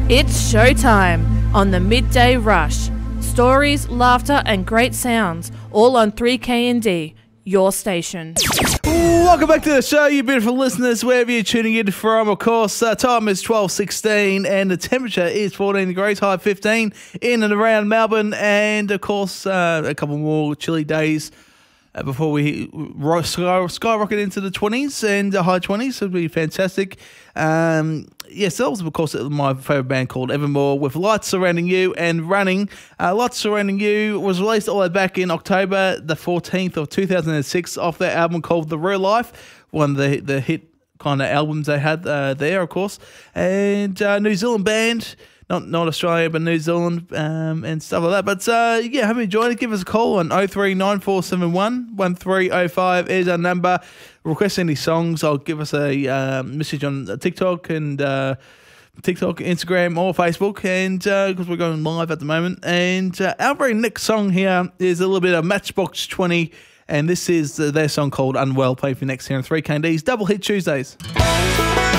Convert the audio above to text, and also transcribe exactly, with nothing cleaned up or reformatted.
It's showtime on the Midday Rush. Stories, laughter and great sounds, all on three K N D, your station. Welcome back to the show, you beautiful listeners, wherever you're tuning in from. Of course, uh, time is twelve sixteen and the temperature is fourteen degrees, high fifteen in and around Melbourne. And, of course, uh, a couple more chilly days uh, before we ro- sky- skyrocket into the twenties and the high twenties. So it'll be fantastic. Um, yes, that was, of course, my favourite band called Evermore with Lights Surrounding You and Running. Uh, Lights Surrounding You was released all the way back in October the fourteenth of two thousand six off their album called The Real Life, one of the, the hit kind of albums they had uh, there, of course. And uh, New Zealand band, not not Australia, but New Zealand um, and stuff like that. But uh, yeah, hope you enjoyed it. Give us a call on oh three nine four seven one one three oh five is our number. Request any songs. I'll give us a um, message on TikTok and uh, TikTok, Instagram, or Facebook, and because uh, we're going live at the moment. And uh, our very next song here is a little bit of Matchbox twenty, and this is uh, their song called Unwell. Play for you next here on three K N D's Double Hit Tuesdays.